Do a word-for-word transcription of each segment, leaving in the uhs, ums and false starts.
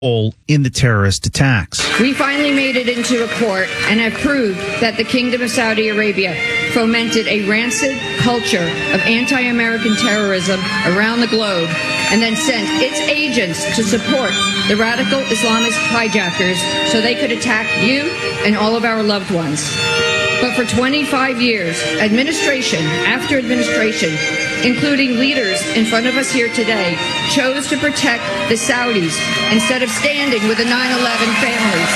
in the terrorist attacks. We finally made it into a court and have proved that the Kingdom of Saudi Arabia fomented a rancid culture of anti-American terrorism around the globe and then sent its agents to support the radical Islamist hijackers so they could attack you and all of our loved ones. But for twenty-five years, administration after administration, including leaders in front of us here today, chose to protect the Saudis instead of standing with the nine eleven families.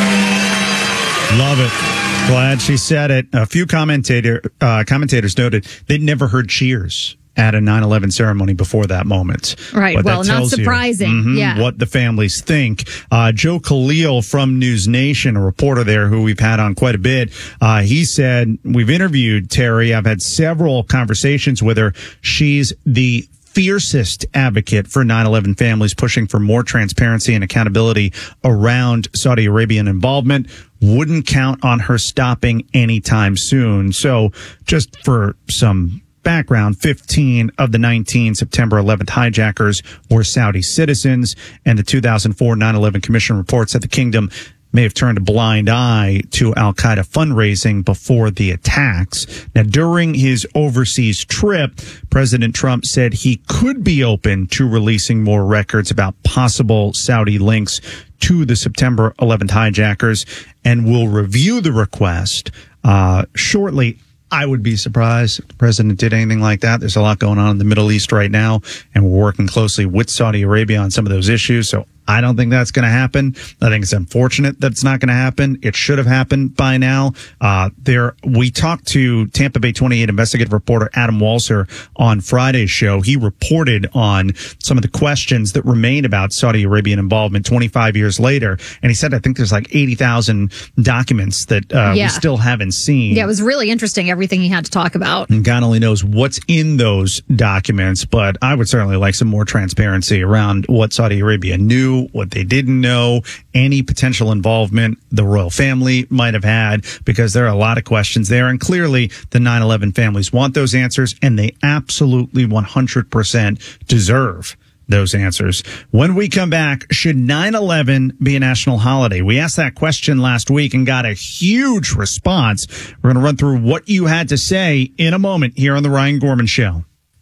Love it. Glad she said it. A few commentator uh, commentators noted they'd never heard cheers at a nine eleven ceremony before that moment. Right. But well, not surprising. You, mm-hmm, yeah. what the families think. Uh, Joe Khalil from News Nation, a reporter there who we've had on quite a bit, uh, he said, we've interviewed Terry. I've had several conversations with her. She's the fiercest advocate for nine eleven families, pushing for more transparency and accountability around Saudi Arabian involvement. Wouldn't count on her stopping anytime soon. So just for some background, fifteen of the nineteen September eleventh hijackers were Saudi citizens, and the two thousand four nine eleven Commission reports that the kingdom may have turned a blind eye to al-Qaeda fundraising before the attacks. Now, during his overseas trip, President Trump said he could be open to releasing more records about possible Saudi links to the September eleventh hijackers and will review the request uh, shortly. I would be surprised if the president did anything like that. There's a lot going on in the Middle East right now, and we're working closely with Saudi Arabia on some of those issues. So I don't think that's going to happen. I think it's unfortunate that it's not going to happen. It should have happened by now. Uh, there, we talked to Tampa Bay twenty-eight investigative reporter Adam Walser on Friday's show. He reported on some of the questions that remain about Saudi Arabian involvement twenty-five years later. And he said, I think there's like eighty thousand documents that uh, yeah. we still haven't seen. Yeah, it was really interesting, everything he had to talk about. And God only knows what's in those documents, but I would certainly like some more transparency around what Saudi Arabia knew, what they didn't know, any potential involvement the royal family might have had, because there are a lot of questions there. And clearly the nine eleven families want those answers, and they absolutely one hundred percent deserve those answers. When we come back, should nine eleven be a national holiday? We asked that question last week and got a huge response. We're going to run through what you had to say in a moment here on The Ryan Gorman Show.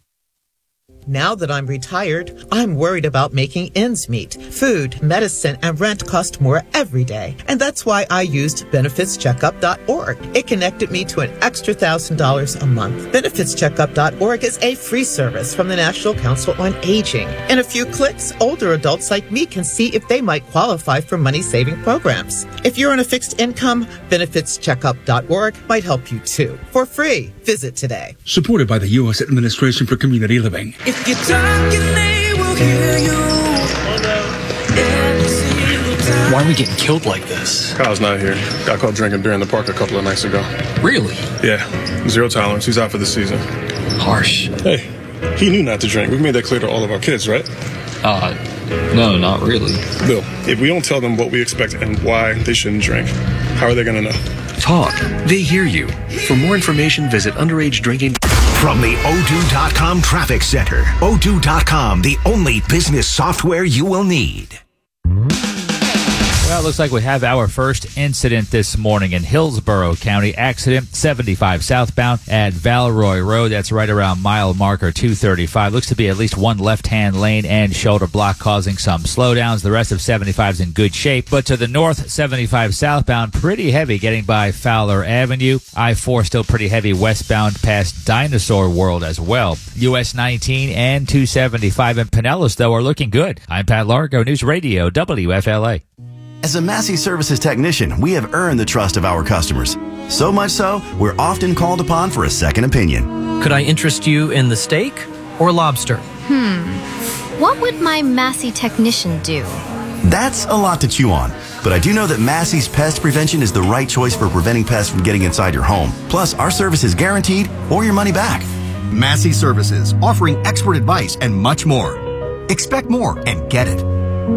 Now that I'm retired, I'm worried about making ends meet. Food, medicine, and rent cost more every day. And that's why I used benefits checkup dot org. It connected me to an extra one thousand dollars a month. benefits checkup dot org is a free service from the National Council on Aging. In a few clicks, older adults like me can see if they might qualify for money-saving programs. If you're on a fixed income, benefits checkup dot org might help you too. For free, visit today. Supported by the U S Administration for Community Living. If you're talking, they will hear you. Why are we getting killed like this? Kyle's not here. Got caught drinking during the park a couple of nights ago. Really? Yeah. Zero tolerance. He's out for the season. Harsh. Hey, he knew not to drink. We've made that clear to all of our kids, right? Uh, no, not really. Bill, if we don't tell them what we expect and why they shouldn't drink, how are they going to know? Talk. They hear you. For more information, visit underage drinking. From the O two dot com Traffic Center. O two dot com, the only business software you will need. Well, it looks like we have our first incident this morning in Hillsborough County. Accident seventy-five southbound at Valroy Road. That's right around mile marker two thirty-five. Looks to be at least one left-hand lane and shoulder block causing some slowdowns. The rest of seventy-five is in good shape. But to the north, seventy-five southbound, pretty heavy getting by Fowler Avenue. I four still pretty heavy westbound past Dinosaur World as well. U S nineteen and two seventy-five in Pinellas, though, are looking good. I'm Pat Largo, News Radio, W F L A. As a Massey Services technician, we have earned the trust of our customers. So much so, we're often called upon for a second opinion. Could I interest you in the steak or lobster? Hmm. What would my Massey technician do? That's a lot to chew on. But I do know that Massey's Pest Prevention is the right choice for preventing pests from getting inside your home. Plus, our service is guaranteed or your money back. Massey Services, offering expert advice and much more. Expect more and get it.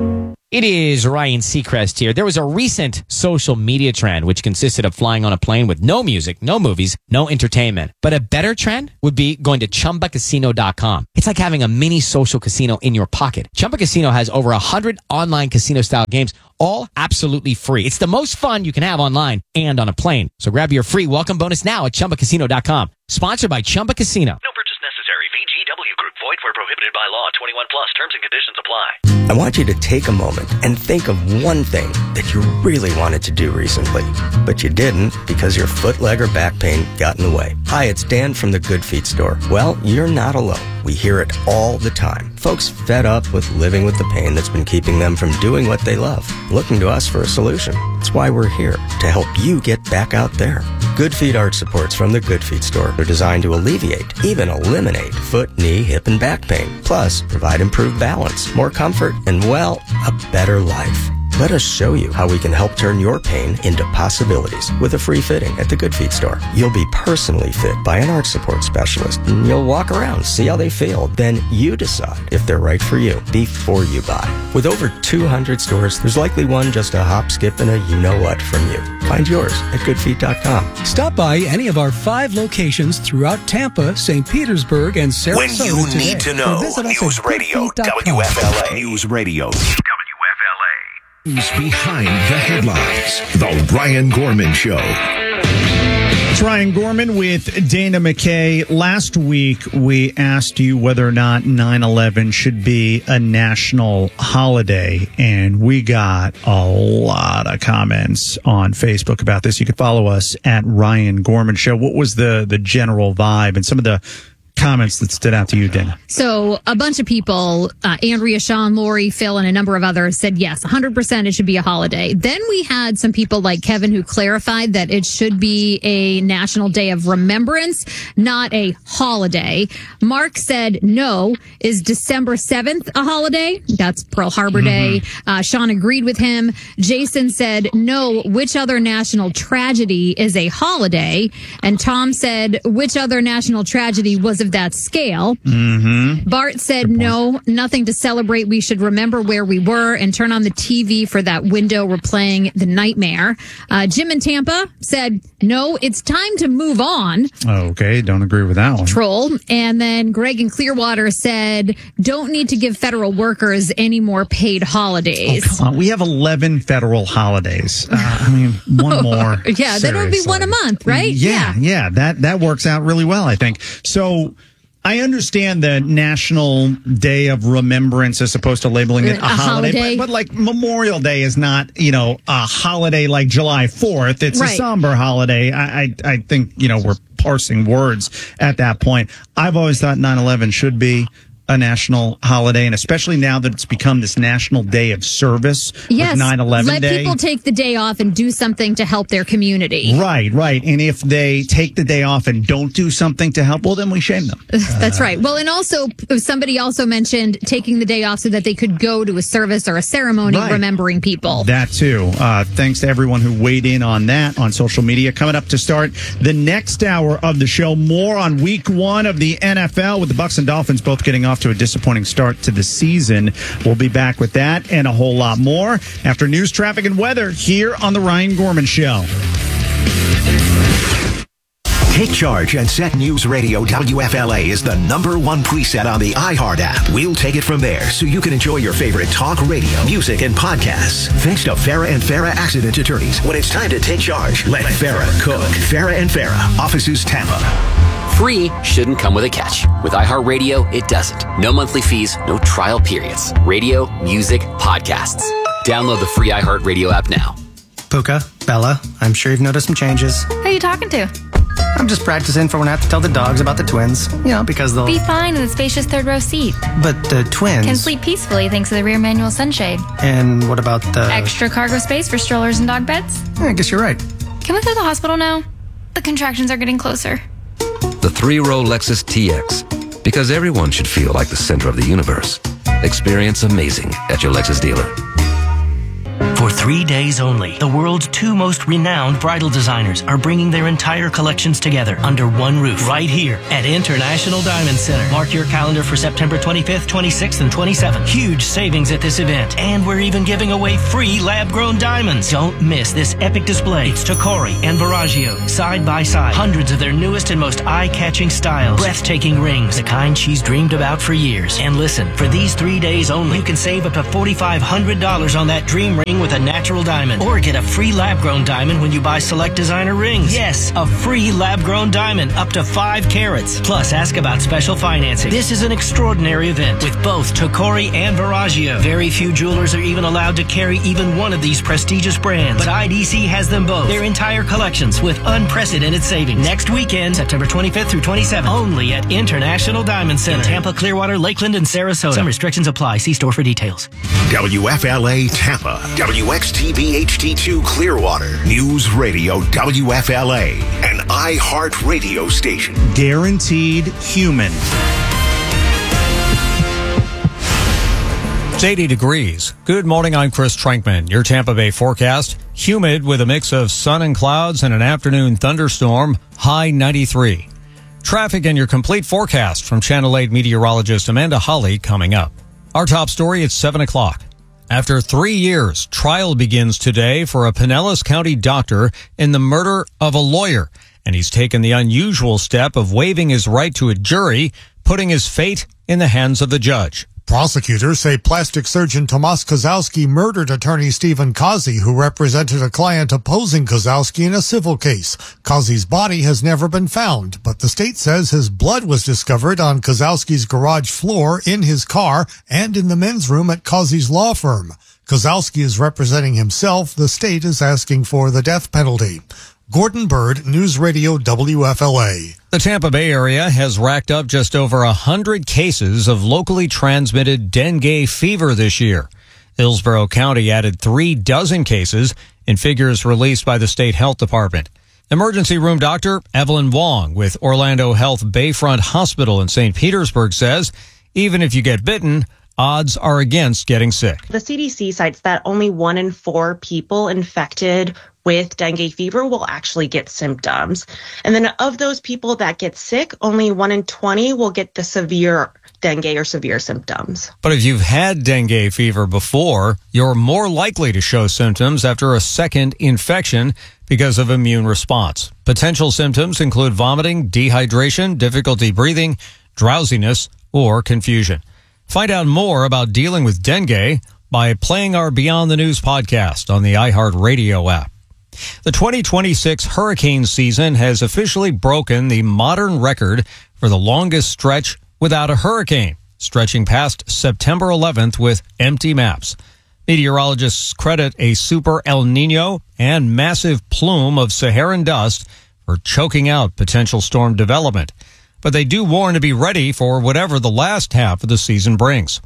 It is Ryan Seacrest here. There was a recent social media trend which consisted of flying on a plane with no music, no movies, no entertainment. But a better trend would be going to Chumba Casino dot com. It's like having a mini social casino in your pocket. Chumba Casino has over one hundred online casino-style games, all absolutely free. It's the most fun you can have online and on a plane. So grab your free welcome bonus now at Chumba Casino dot com. Sponsored by Chumba Casino. No purchase necessary. V G W Group. Void where prohibited by law. twenty-one plus. Terms and conditions apply. I want you to take a moment and think of one thing that you really wanted to do recently, but you didn't because your foot, leg, or back pain got in the way. Hi, it's Dan from the Good Feet store. Well, you're not alone. We hear it all the time. Folks fed up with living with the pain that's been keeping them from doing what they love, looking to us for a solution. That's why we're here, to help you get back out there. Good Feet arch supports from the Good Feet store are designed to alleviate, even eliminate, foot, knee, hip, and back pain. Plus, provide improved balance, more comfort, and, well, a better life. Let us show you how we can help turn your pain into possibilities with a free fitting at the Good Feet store. You'll be personally fit by an arch support specialist, and you'll walk around, see how they feel. Then you decide if they're right for you before you buy. With over two hundred stores, there's likely one just a hop, skip, and a you-know-what from you. Find yours at good feet dot com. Stop by any of our five locations throughout Tampa, Saint Petersburg, and Sarasota When you today, need to know, News Radio, W F L A. News Radio. News behind the headlines. The Ryan Gorman Show. It's Ryan Gorman with Dana McKay. Last week, we asked you whether or not nine eleven should be a national holiday, and we got a lot of comments on Facebook about this. You can follow us at Ryan Gorman Show. What was the, the general vibe and some of the comments that stood out to you, Dana? So a bunch of people, uh, Andrea, Sean, Lori, Phil, and a number of others said, yes, one hundred percent it should be a holiday. Then we had some people like Kevin who clarified that it should be a national day of remembrance, not a holiday. Mark said, no, is December seventh a holiday? That's Pearl Harbor Day. Mm-hmm. Uh, Sean agreed with him. Jason said, no, which other national tragedy is a holiday? And Tom said, which other national tragedy was a of that scale. Mm-hmm. Bart said, no, nothing to celebrate. We should remember where we were and turn on the T V for that window replaying The Nightmare. Uh, Jim in Tampa said, no, it's time to move on. Okay, don't agree with that one. Troll. And then Greg in Clearwater said, don't need to give federal workers any more paid holidays. Oh, come on. We have eleven federal holidays. Uh, I mean, one more. Yeah, that would be one a month, right? Yeah, yeah, yeah. That, that works out really well, I think. So, I understand the National Day of Remembrance as opposed to labeling it a, a holiday, holiday. But, but like Memorial Day is not, you know, a holiday like July fourth. It's right. a somber holiday. I, I, I think, you know, we're parsing words at that point. I've always thought nine eleven should be a national holiday, and especially now that it's become this National Day of Service yes, with nine eleven let Day. People take the day off and do something to help their community. Right, right. And if they take the day off and don't do something to help, well, then we shame them. That's uh, right. Well, and also, somebody also mentioned taking the day off so that they could go to a service or a ceremony right. remembering people. That too. Uh, thanks to everyone who weighed in on that on social media. Coming up to start the next hour of the show, more on week one of the N F L with the Bucs and Dolphins both getting off to a disappointing start to the season. We'll be back with that and a whole lot more after news, traffic, and weather here on the Ryan Gorman Show. Take charge and set News Radio W F L A is the number one preset on the iHeart app. We'll take it from there so you can enjoy your favorite talk radio, music, and podcasts. Thanks to Farah and Farah Accident Attorneys. When it's time to take charge, let Farah cook. Farah and Farah, offices Tampa. Free shouldn't come with a catch. With iHeartRadio, it doesn't. No monthly fees, no trial periods. Radio, music, podcasts. Download the free iHeartRadio app now. Puka, Bella, I'm sure you've noticed some changes. Who are you talking to? I'm just practicing for when I have to tell the dogs about the twins. You know, because they'll... Be fine in the spacious third row seat. But the twins... Can sleep peacefully thanks to the rear manual sunshade. And what about the... Extra cargo space for strollers and dog beds? Yeah, I guess you're right. Can we go to the hospital now? The contractions are getting closer. The three-row Lexus T X. Because everyone should feel like the center of the universe. Experience amazing at your Lexus dealer. For three three days only. The world's two most renowned bridal designers are bringing their entire collections together under one roof right here at International Diamond Center. Mark your calendar for September twenty-fifth, twenty-sixth, and twenty-seventh. Huge savings at this event, and we're even giving away free lab-grown diamonds. Don't miss this epic display. It's Tacori and Viraggio, side by side. Hundreds of their newest and most eye-catching styles. Breathtaking rings, the kind she's dreamed about for years. And listen, for these three days only, you can save up to four thousand five hundred dollars on that dream ring with a natural diamond. Or get a free lab-grown diamond when you buy select designer rings. Yes, a free lab-grown diamond up to five carats. Plus, ask about special financing. This is an extraordinary event with both Tacori and Viraggio. Very few jewelers are even allowed to carry even one of these prestigious brands. But I D C has them both. Their entire collections with unprecedented savings. Next weekend, September twenty-fifth through twenty-seventh, only at International Diamond Center. In Tampa, Clearwater, Lakeland, and Sarasota. Some restrictions apply. See store for details. W F L A Tampa, W X T V H D two Clearwater, News Radio W F L A, an iHeart radio station. Guaranteed human. It's eighty degrees. Good morning, I'm Chris Trankman. Your Tampa Bay forecast, humid with a mix of sun and clouds and an afternoon thunderstorm, high ninety-three. Traffic and your complete forecast from Channel eight meteorologist Amanda Holly coming up. Our top story at seven o'clock. After three years, trial begins today for a Pinellas County doctor in the murder of a lawyer, and he's taken the unusual step of waiving his right to a jury, putting his fate in the hands of the judge. Prosecutors say plastic surgeon Tomas Kozlowski murdered attorney Stephen Kazi, who represented a client opposing Kozlowski in a civil case. Kazi's body has never been found, but the state says his blood was discovered on Kozlowski's garage floor, in his car, and in the men's room at Kazi's law firm. Kozlowski is representing himself. The state is asking for the death penalty. Gordon Bird, News Radio W F L A. The Tampa Bay area has racked up just over one hundred cases of locally transmitted dengue fever this year. Hillsborough County added three dozen cases in figures released by the state health department. Emergency room doctor Evelyn Wong with Orlando Health Bayfront Hospital in Saint Petersburg says even if you get bitten, odds are against getting sick. The C D C cites that only one in four people infected with dengue fever will actually get symptoms. And then of those people that get sick, only one in twenty will get the severe dengue or severe symptoms. But if you've had dengue fever before, you're more likely to show symptoms after a second infection because of immune response. Potential symptoms include vomiting, dehydration, difficulty breathing, drowsiness, or confusion. Find out more about dealing with dengue by playing our Beyond the News podcast on the iHeartRadio app. The twenty twenty-six hurricane season has officially broken the modern record for the longest stretch without a hurricane, stretching past September eleventh with empty maps. Meteorologists credit a super El Nino and massive plume of Saharan dust for choking out potential storm development. But they do warn to be ready for whatever the last half of the season brings.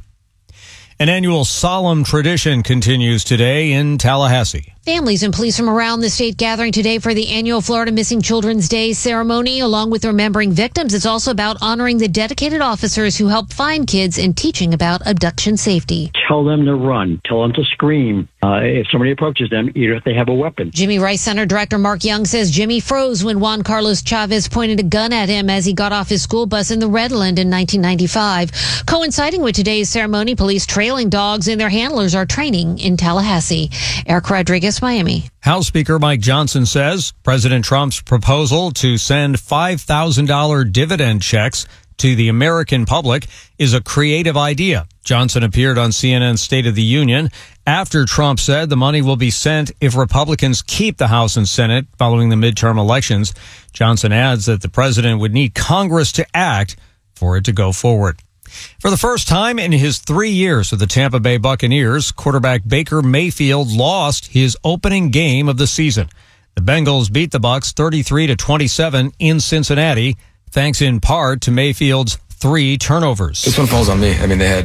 An annual solemn tradition continues today in Tallahassee. Families and police from around the state gathering today for the annual Florida Missing Children's Day ceremony. Along with remembering victims, it's also about honoring the dedicated officers who help find kids and teaching about abduction safety. Tell them to run. Tell them to scream. Uh, if somebody approaches them, even if they have a weapon. Jimmy Rice Center Director Mark Young says Jimmy froze when Juan Carlos Chavez pointed a gun at him as he got off his school bus in the Redland in nineteen ninety-five. Coinciding with today's ceremony, police trailing dogs and their handlers are training in Tallahassee. Eric Rodriguez, Miami. House Speaker Mike Johnson says President Trump's proposal to send five thousand dollars dividend checks to the American public is a creative idea. Johnson appeared on C N N's State of the Union after Trump said the money will be sent if Republicans keep the House and Senate following the midterm elections. Johnson adds that the president would need Congress to act for it to go forward. For the first time in his three years with the Tampa Bay Buccaneers, quarterback Baker Mayfield lost his opening game of the season. The Bengals beat the Bucs thirty-three to twenty-seven in Cincinnati, thanks in part to Mayfield's three turnovers. This one falls on me. I mean, they had,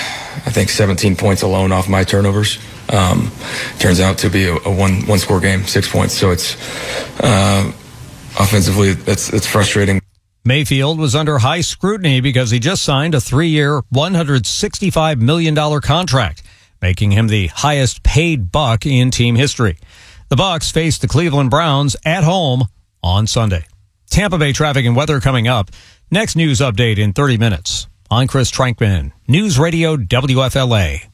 I think, seventeen points alone off my turnovers. Um, turns out to be a, a one one score game, six points. So it's uh, offensively, it's it's frustrating. Mayfield was under high scrutiny because he just signed a three-year, one hundred sixty-five million dollars contract. making him the highest paid Buck in team history. The Bucks face the Cleveland Browns at home on Sunday. Tampa Bay traffic and weather coming up. Next news update in thirty minutes. I'm Chris Trankman, News Radio W F L A.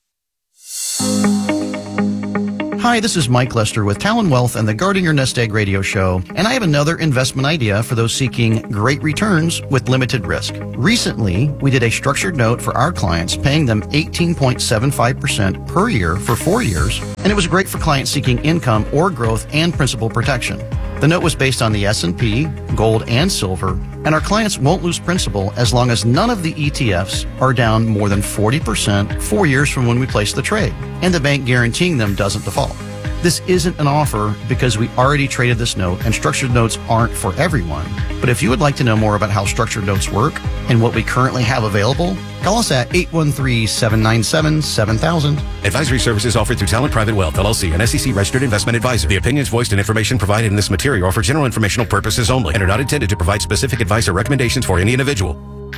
Hi, this is Mike Lester with Talon Wealth and the Guarding Your Nest Egg radio show, and I have another investment idea for those seeking great returns with limited risk. Recently, we did a structured note for our clients, paying them eighteen point seven five percent per year for four years, and it was great for clients seeking income or growth and principal protection. The note was based on the S and P, gold, and silver, and our clients won't lose principal as long as none of the E T Fs are down more than forty percent four years from when we place the trade, and the bank guaranteeing them doesn't default. This isn't an offer because we already traded this note, and structured notes aren't for everyone. But if you would like to know more about how structured notes work and what we currently have available, call us at eight one three, seven nine seven, seven thousand. Advisory services offered through Talent Private Wealth, L L C, an S E C-registered investment advisor. The opinions voiced and information provided in this material are for general informational purposes only and are not intended to provide specific advice or recommendations for any individual.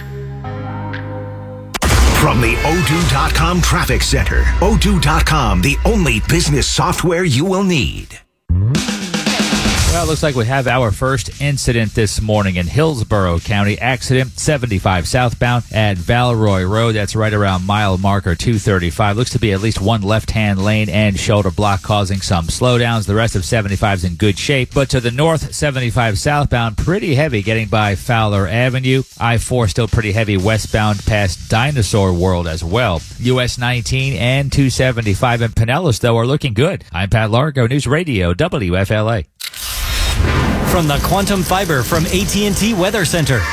From the Odoo dot com Traffic Center, Odoo dot com, the only business software you will need. Well, it looks like we have our first incident this morning in Hillsborough County. Accident seventy-five southbound at Valroy Road. That's right around mile marker two thirty-five. Looks to be at least one left-hand lane and shoulder block causing some slowdowns. The rest of seventy-five is in good shape. But to the north, seventy-five southbound, pretty heavy getting by Fowler Avenue. I four still pretty heavy westbound past Dinosaur World as well. U S nineteen and two seventy-five in Pinellas, though, are looking good. I'm Pat Largo, News Radio W F L A. From the Quantum Fiber from A T and T Weather Center.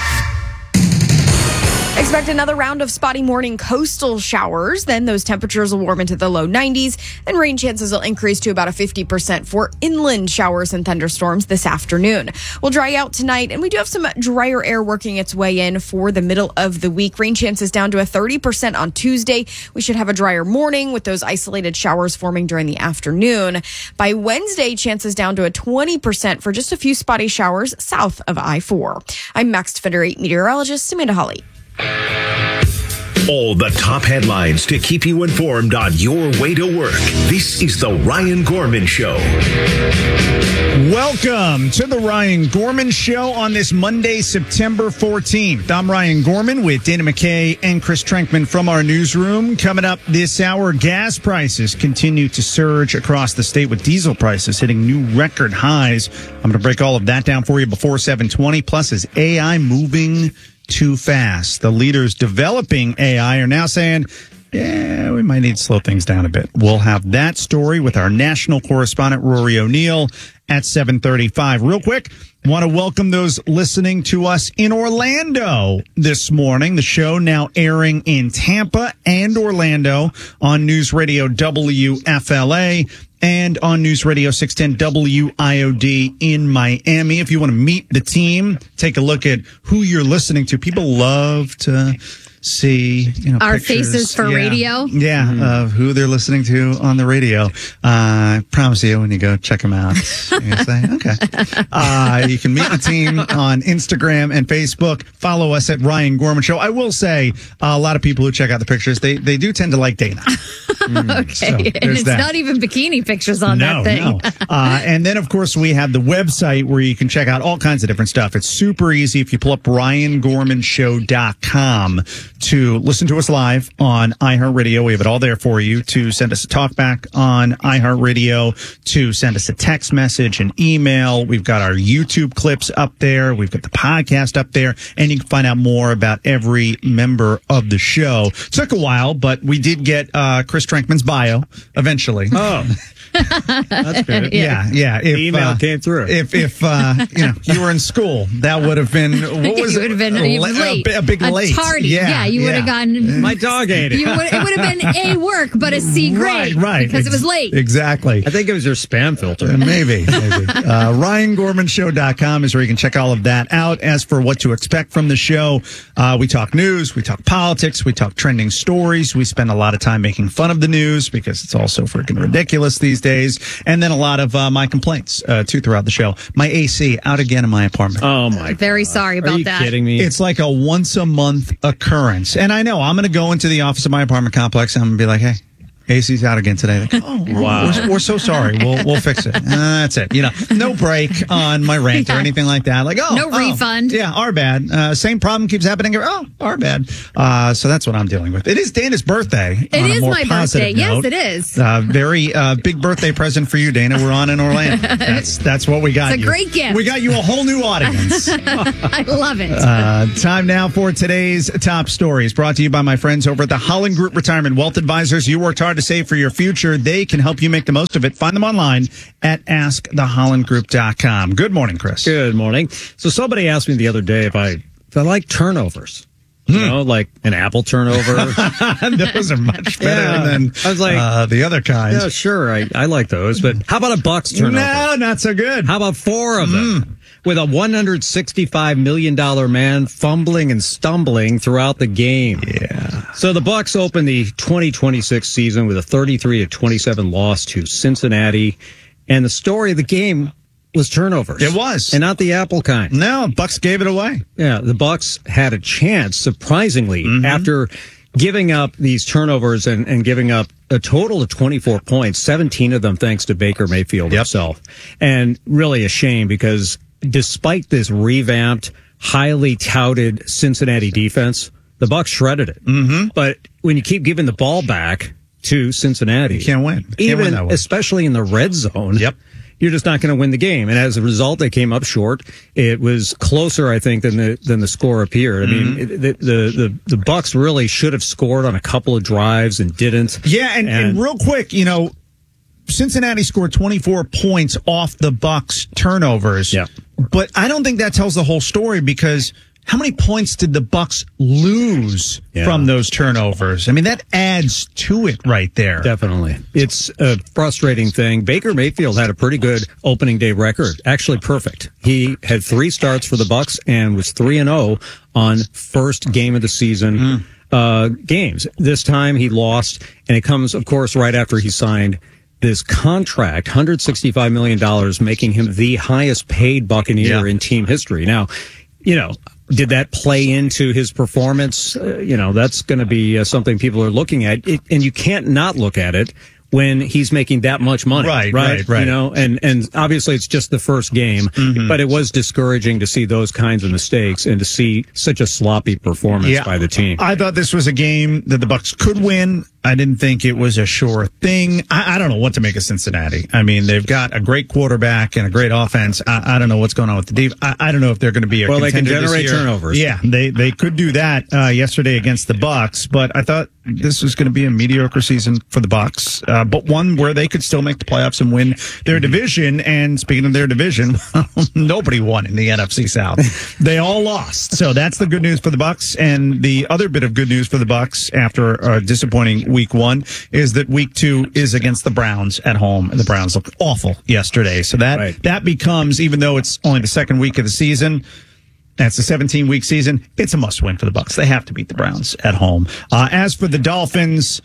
Expect another round of spotty morning coastal showers. Then those temperatures will warm into the low nineties, and rain chances will increase to about a fifty percent for inland showers and thunderstorms this afternoon. We'll dry out tonight, and we do have some drier air working its way in for the middle of the week. Rain chances down to a thirty percent on Tuesday. We should have a drier morning with those isolated showers forming during the afternoon. By Wednesday, chances down to a twenty percent for just a few spotty showers south of I four. I'm Max Defender eight meteorologist Amanda Hawley. All the top headlines to keep you informed on your way to work. This is the Ryan Gorman Show. Welcome to the Ryan Gorman Show on this Monday, September fourteenth. I'm Ryan Gorman with Dana McKay and Chris Trankman from our newsroom. Coming up this hour, gas prices continue to surge across the state with diesel prices hitting new record highs. I'm going to break all of that down for you before seven twenty. Plus, is A I moving too fast? The leaders developing A I are now saying, yeah, we might need to slow things down a bit. We'll have that story with our national correspondent, Rory O'Neill, at seven thirty-five. Real quick, want to welcome those listening to us in Orlando this morning. The show now airing in Tampa and Orlando on News Radio W F L A. And on News Radio six ten W I O D in Miami. If you want to meet the team, take a look at who you're listening to. People love to see, you know, our pictures. faces for yeah. radio. Yeah, mm-hmm. of who they're listening to on the radio. Uh, I promise you, when you go check them out, you say, okay. Uh, you can meet the team on Instagram and Facebook. Follow us at Ryan Gorman Show. I will say, uh, a lot of people who check out the pictures, they they do tend to like Dana. Mm, okay, so and it's that. Not even bikini pictures on no, that thing. No. uh, and then, of course, we have the website where you can check out all kinds of different stuff. It's super easy if you pull up ryan gorman show dot com to listen to us live on iHeartRadio. We have it all there for you. To send us a talkback on iHeartRadio, to send us a text message, an email. We've got our YouTube clips up there. We've got the podcast up there, and you can find out more about every member of the show. Took a while, but we did get uh, Chris Trankman's bio eventually. Oh. That's good. Yeah, yeah. If, email uh, came through. If if uh, you know you were in school, that would have been what was it? Would have been a, late, a, a big a late. tardy. Yeah, yeah you yeah. would have gotten. My dog ate it. You would, it would have been A work, but a C grade, right? Right, because Ex- it was late. Exactly. I think it was your spam filter. Uh, maybe. maybe. Uh, ryan gorman show dot com is where you can check all of that out. As for what to expect from the show, uh, we talk news, we talk politics, we talk trending stories. We spend a lot of time making fun of the news because it's all so freaking ridiculous these days. And then a lot of uh, my complaints, uh, too, throughout the show. My A C out again in my apartment. Oh, my Very God. sorry about Are you that. kidding me? It's like a once a month occurrence. And I know I'm going to go into the office of my apartment complex and I'm going to be like, hey, A C's out again today. Like, oh, Wow. We're, we're so sorry. We'll we'll fix it. Uh, that's it. You know, no break on my rent or Yeah. anything like that. Like, oh, No oh, refund. Yeah, our bad. Uh, same problem keeps happening. Oh, our bad. Uh, so that's what I'm dealing with. It is Dana's birthday. It on a is more my positive birthday. Yes, note. it is. Uh, very uh, big birthday present for you, Dana. We're on in Orlando. That's that's what we got. It's a you. great gift. We got you a whole new audience. I love it. Uh, time now for today's top stories, brought to you by my friends over at the Holland Group Retirement Wealth Advisors. You worked hard to save for your future. They can help you make the most of it. Find them online at ask the holland group dot com. Good morning, Chris. Good morning. So somebody asked me the other day if I if I like turnovers. You know, like an apple turnover. Those are much better Yeah. than I was like, uh, the other kinds. Yeah, sure. I, I like those. But how about a Bucks turnover? No, not so good. How about four of them? With a one hundred sixty-five million dollars man fumbling and stumbling throughout the game. Yeah. So the Bucks opened the twenty twenty-six season with a thirty-three to twenty-seven loss to Cincinnati. And the story of the game was turnovers. It was. And not the apple kind. No, Bucks gave it away. Yeah, the Bucks had a chance, surprisingly, Mm-hmm. after giving up these turnovers and, and giving up a total of twenty-four points, seventeen of them thanks to Baker Mayfield Yep. himself. And really a shame because despite this revamped, highly touted Cincinnati defense, the Bucks shredded it. Mm-hmm. But when you keep giving the ball back to Cincinnati, You can't win. You can't even win that way. especially in the red zone. Yep. You're just not going to win the game, and as a result, they came up short. It was closer, I think, than the than the score appeared. I Mm-hmm. mean, it, the, the the the Bucks really should have scored on a couple of drives and didn't. Yeah, and, and real quick, you know, Cincinnati scored twenty-four points off the Bucks turnovers. Yeah. But I don't think that tells the whole story because how many points did the Bucks lose Yeah. from those turnovers? I mean, that adds to it right there. Definitely. It's a frustrating thing. Baker Mayfield had a pretty good opening day record, actually perfect. He had three starts for the Bucks and was three and oh on first game of the season Mm. uh, games. This time he lost, and it comes, of course, right after he signed this contract, one hundred sixty-five million dollars, making him the highest paid Buccaneer Yeah. in team history. Now, you know, did that play into his performance? Uh, you know, that's going to be uh, something people are looking at. It, and you can't not look at it when he's making that much money. Right, right, right, right. You know, and, and obviously it's just the first game, Mm-hmm. but it was discouraging to see those kinds of mistakes and to see such a sloppy performance Yeah. by the team. I thought this was a game that the Bucks could win. I didn't think it was a sure thing. I, I don't know what to make of Cincinnati. I mean, they've got a great quarterback and a great offense. I, I don't know what's going on with the deep. I, I don't know if they're going to be a Well, they can contender this generate year. turnovers. Yeah, they they could do that uh, yesterday against the Bucks, but I thought this was going to be a mediocre season for the Bucks, uh, but one where they could still make the playoffs and win their division. And speaking of their division, nobody won in the N F C South. They all lost. So that's the good news for the Bucks. And the other bit of good news for the Bucks after a disappointing week one is that week two is against the Browns at home, and the Browns looked awful yesterday. So that Right. that becomes, even though it's only the second week of the season, that's a seventeen week season. It's a must win for the Bucks. They have to beat the Browns at home. Uh, as for the Dolphins,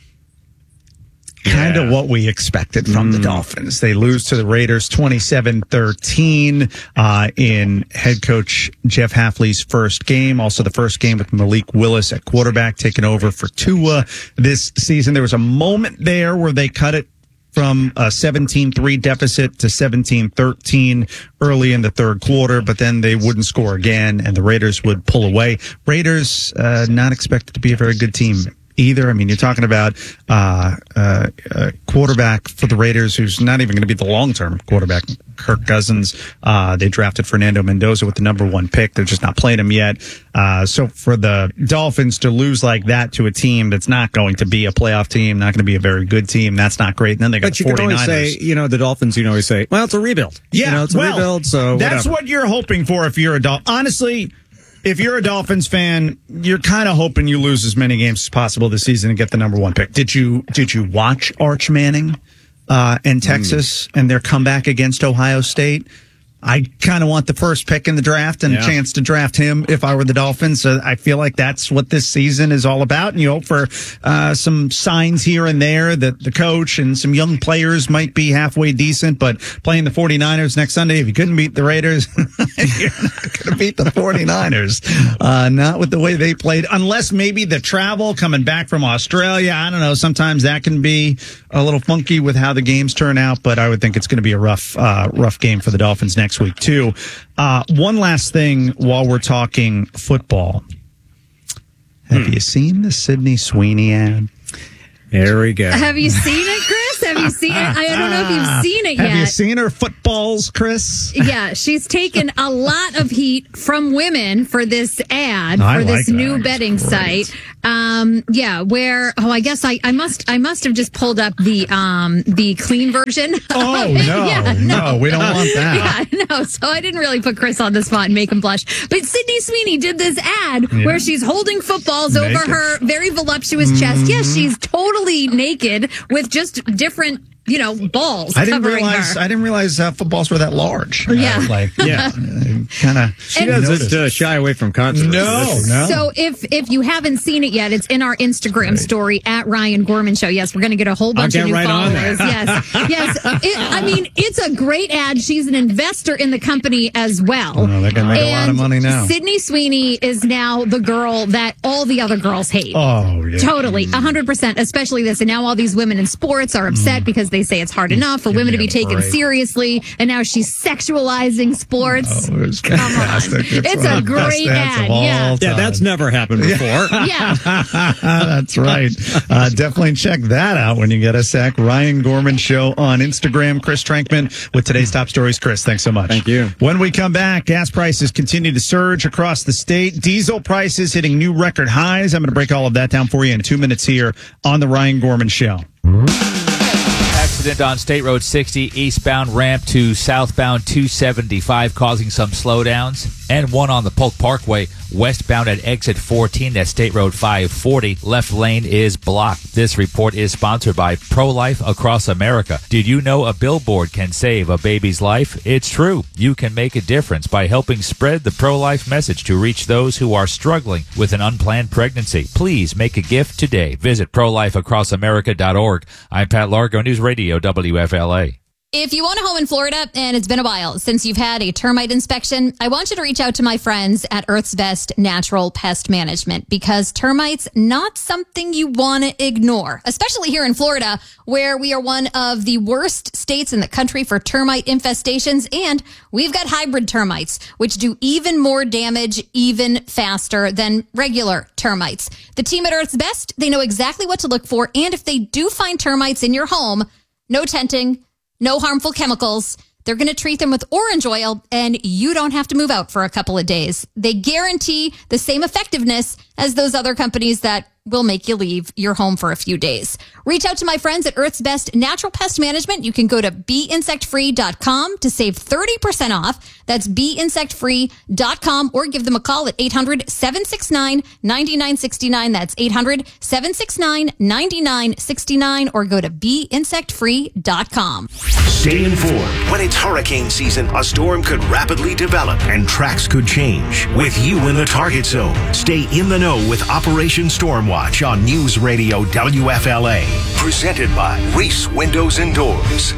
kind of what we expected from the Dolphins. They lose to the Raiders twenty-seven thirteen uh, in head coach Jeff Hafley's first game. Also the first game with Malik Willis at quarterback taking over for Tua this season. There was a moment there where they cut it from a seventeen three deficit to seventeen thirteen early in the third quarter, but then they wouldn't score again, and the Raiders would pull away. Raiders uh, not expected to be a very good team either. I mean, you're talking about uh, uh, a quarterback for the Raiders who's not even going to be the long-term quarterback, Kirk Cousins. Uh, they drafted Fernando Mendoza with the number one pick. They're just not playing him yet. Uh, so for the Dolphins to lose like that to a team that's not going to be a playoff team, not going to be a very good team, that's not great. And then they got But the you can forty-niners. always say, you know, the Dolphins, you can always say, well, it's a rebuild. Yeah, You know, it's a well, rebuild, so that's whatever. what you're hoping for if you're a Dolphin. Honestly, if you're a Dolphins fan, you're kind of hoping you lose as many games as possible this season and get the number one pick. Did you did you watch Arch Manning uh, and Texas and their comeback against Ohio State? I kind of want the first pick in the draft and Yeah. a chance to draft him if I were the Dolphins. So I feel like that's what this season is all about. And you hope for uh, some signs here and there that the coach and some young players might be halfway decent. But playing the 49ers next Sunday, if you couldn't beat the Raiders, you're not going to beat the 49ers. Uh, not with the way they played, unless maybe the travel coming back from Australia. I don't know. Sometimes that can be a little funky with how the games turn out, but I would think it's going to be a rough, uh, rough game for the Dolphins next week too. Uh, one last thing while we're talking football. Have hmm. you seen the Sydney Sweeney ad? There we go. Have you seen it, Chris? Have you seen it? I don't know if you've seen it yet. Have you seen her footballs, Chris? Yeah, she's taken a lot of heat from women for this ad, I for this like new that. betting site. Um, yeah, where oh, I guess I, I must I must have just pulled up the um the clean version. Oh of it. no, yeah, no, we don't want that. Yeah, no. So I didn't really put Chris on the spot and make him blush. But Sydney Sweeney did this ad Yeah. where she's holding footballs Naked. over her very voluptuous chest. Yes, she's totally naked with just different, you know, balls I didn't covering realize. her. I didn't realize uh, footballs were that large. Yeah. Uh, like Yeah. kind of. She doesn't uh, shy away from controversy. No, no. So if if you haven't seen it yet, it's in our Instagram story at Ryan Gorman Show. Yes, we're going to get a whole bunch I'll of get new right on followers. that. Yes, yes. It, I mean, it's a great ad. She's an investor in the company as well. Oh, they're going to make a lot of And money now. Sydney Sweeney is now the girl that all the other girls hate. Oh, yeah. Totally, one hundred percent, especially this. And now all these women in sports are upset because they say it's hard enough for women to be me a taken break. seriously. And now she's sexualizing sports. Oh, it was Come on. fantastic. It's one a of the best great ads of ad, all yeah. Yeah, time. that's never happened before. Yeah. That's right. Uh, definitely check that out when you get a sec. Ryan Gorman Show on Instagram. Chris Trankman with today's top stories. Chris, thanks so much. Thank you. When we come back, gas prices continue to surge across the state. Diesel prices hitting new record highs. I'm going to break all of that down for you in two minutes here on the Ryan Gorman Show. Accident on State Road sixty, eastbound ramp to southbound two seventy-five, causing some slowdowns. And one on the Polk Parkway, westbound at exit fourteen at State Road five forty. Left lane is blocked. This report is sponsored by Pro-Life Across America. Did you know a billboard can save a baby's life? It's true. You can make a difference by helping spread the pro-life message to reach those who are struggling with an unplanned pregnancy. Please make a gift today. Visit pro life across america dot org. I'm Pat Largo, News Radio W F L A. If you own a home in Florida and it's been a while since you've had a termite inspection, I want you to reach out to my friends at Earth's Best Natural Pest Management, because termites not something you want to ignore, especially here in Florida, where we are one of the worst states in the country for termite infestations, and we've got hybrid termites, which do even more damage even faster than regular termites. The team at Earth's Best, they know exactly what to look for, and if they do find termites in your home, no tenting, no harmful chemicals. They're going to treat them with orange oil, and you don't have to move out for a couple of days. They guarantee the same effectiveness as those other companies that will make you leave your home for a few days. Reach out to my friends at Earth's Best Natural Pest Management. You can go to be insect free dot com to save thirty percent off. That's be insect free dot com, or give them a call at eight hundred, seven six nine, nine nine six nine. That's eight hundred, seven six nine, nine nine six nine, or go to be insect free dot com. Stay informed. When it's hurricane season, a storm could rapidly develop and tracks could change. With you in the target zone, stay in the know with Operation Stormwatch on News Radio W F L A. Presented by Reese Windows and Doors.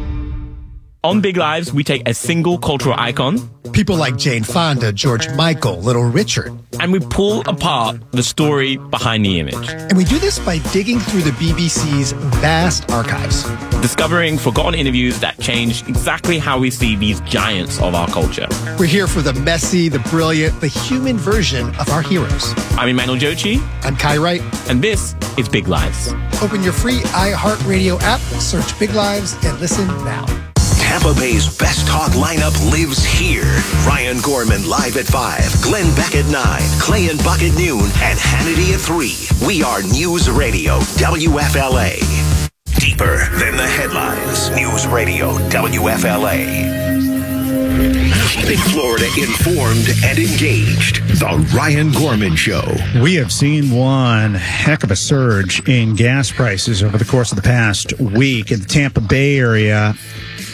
On Big Lives, we take a single cultural icon, people like Jane Fonda, George Michael, Little Richard, and we pull apart the story behind the image. And we do this by digging through the B B C's vast archives, discovering forgotten interviews that change exactly how we see these giants of our culture. We're here for the messy, the brilliant, the human version of our heroes. I'm Emmanuel Jochi. I'm Kai Wright. And this is Big Lives. Open your free iHeartRadio app, search Big Lives, and listen now. Tampa Bay's best talk lineup lives here. Ryan Gorman live at five, Glenn Beck at nine, Clay and Buck at noon, and Hannity at three. We are News Radio W F L A. Deeper than the headlines. News Radio W F L A. Keeping Florida informed and engaged. The Ryan Gorman Show. We have seen one heck of a surge in gas prices over the course of the past week in the Tampa Bay area.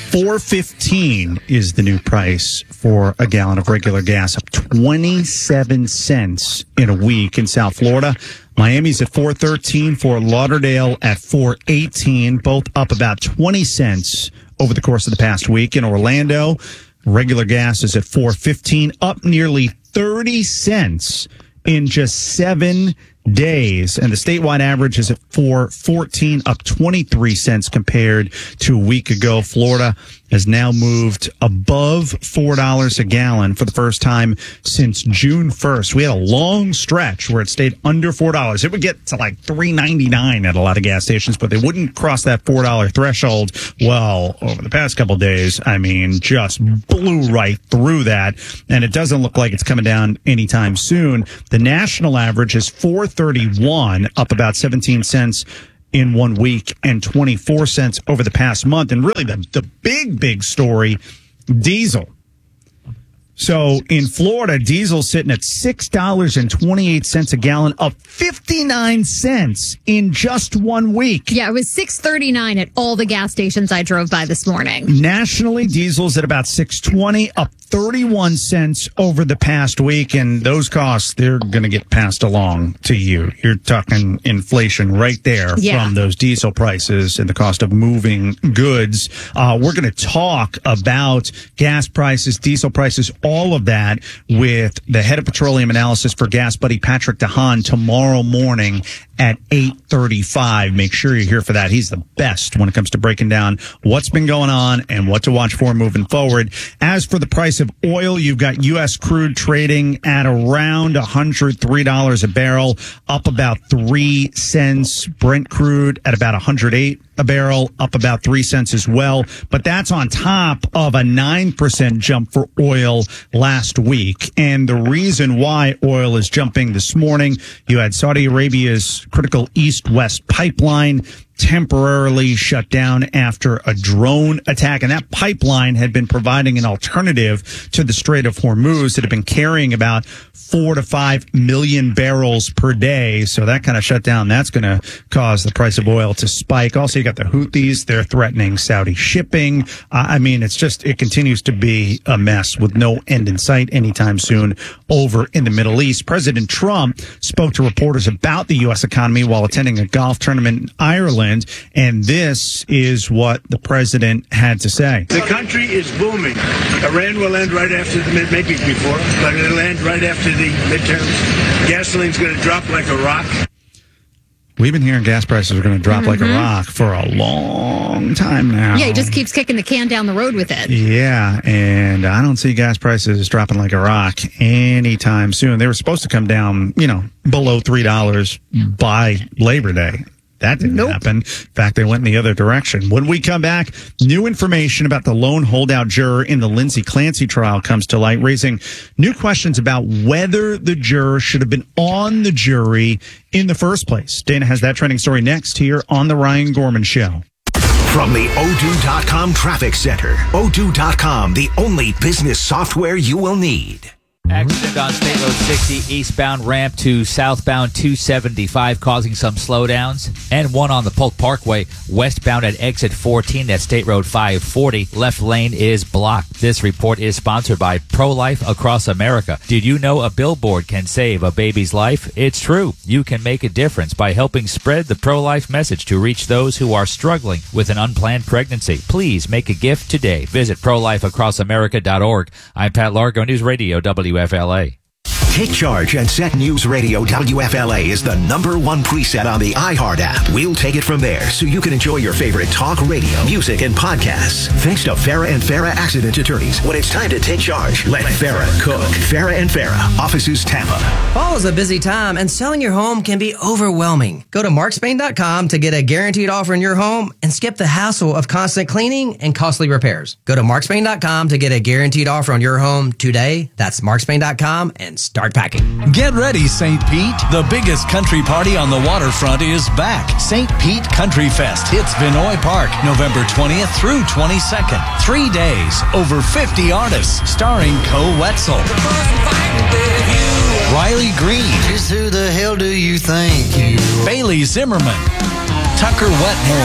four fifteen is the new price for a gallon of regular gas, up twenty-seven cents in a week in South Florida. Miami's at four thirteen, Fort Lauderdale at four eighteen, both up about twenty cents over the course of the past week. In Orlando, regular gas is at four fifteen, up nearly thirty cents in just seven days. And the statewide average is at four fourteen, up twenty-three cents compared to a week ago. Florida has now moved above four dollars a gallon for the first time since June first. We had a long stretch where it stayed under four dollars. It would get to like three ninety-nine at a lot of gas stations, but they wouldn't cross that four dollars threshold. Well, over the past couple of days, I mean, just blew right through that, and it doesn't look like it's coming down anytime soon. The national average is four thirty-one, up about seventeen cents in one week and twenty-four cents over the past month. And really the, the big, big story, diesel. So in Florida, diesel sitting at six dollars and twenty-eight cents a gallon, up fifty-nine cents in just one week. Yeah, it was six thirty-nine at all the gas stations I drove by this morning. Nationally, diesel's at about six twenty, up thirty-one cents over the past week. And those costs, they're going to get passed along to you. You're talking inflation right there Yeah. from those diesel prices and the cost of moving goods. Uh, we're going to talk about gas prices, diesel prices, all of that with the head of petroleum analysis for Gas Buddy, Patrick DeHaan, tomorrow morning at eight thirty-five. Make sure you're here for that. He's the best when it comes to breaking down what's been going on and what to watch for moving forward. As for the price of oil, you've got U S crude trading at around one hundred three dollars a barrel, up about three cents. Brent crude at about one hundred eight a barrel, up about three cents as well. But that's on top of a nine percent jump for oil last week. And the reason why oil is jumping this morning, you had Saudi Arabia's critical east-west pipeline temporarily shut down after a drone attack. And that pipeline had been providing an alternative to the Strait of Hormuz that had been carrying about four to five million barrels per day. So that kind of shut down. That's going to cause the price of oil to spike. Also, you got the Houthis. They're threatening Saudi shipping. Uh, I mean, it's just, it continues to be a mess with no end in sight anytime soon over in the Middle East. President Trump spoke to reporters about the U S economy while attending a golf tournament in Ireland. And this is what the president had to say. The country is booming. Iran will end right after the mid, maybe before, but it'll end right after the midterms. Gasoline's going to drop like a rock. We've been hearing gas prices are going to drop Mm-hmm. like a rock for a long time now. Yeah, he just keeps kicking the can down the road with it. Yeah, and I don't see gas prices dropping like a rock anytime soon. They were supposed to come down, you know, below three dollars by Labor Day. That didn't nope. happen. In fact, they went in the other direction. When we come back, new information about the lone holdout juror in the Lindsay Clancy trial comes to light, raising new questions about whether the juror should have been on the jury in the first place. Dana has that trending story next here on The Ryan Gorman Show. From the Odoo dot com Traffic Center. Odoo dot com, the only business software you will need. Accident on State Road sixty, eastbound ramp to southbound two seventy-five, causing some slowdowns. And one on the Polk Parkway, westbound at exit fourteen at State Road five forty. Left lane is blocked. This report is sponsored by Pro-Life Across America. Did you know a billboard can save a baby's life? It's true. You can make a difference by helping spread the pro-life message to reach those who are struggling with an unplanned pregnancy. Please make a gift today. Visit pro life across america dot org. I'm Pat Largo, News Radio W F L A. Take charge and set News Radio W F L A is the number one preset on the iHeart app. We'll take it from there so you can enjoy your favorite talk radio, music, and podcasts. Thanks to Farah and Farah Accident Attorneys. When it's time to take charge, let Farah cook. Farah and Farah, offices Tampa. Fall is a busy time, and selling your home can be overwhelming. Go to mark spain dot com to get a guaranteed offer in your home and skip the hassle of constant cleaning and costly repairs. Go to mark spain dot com to get a guaranteed offer on your home today. That's mark spain dot com and start packing. Get ready, Saint Pete. The biggest country party on the waterfront is back. Saint Pete Country Fest hits Vinoy Park November twentieth through twenty-second. Three days, over fifty artists, starring Co Wetzel, Riley Green, Just who the hell do you think you are? Bailey Zimmerman, Tucker Wetmore,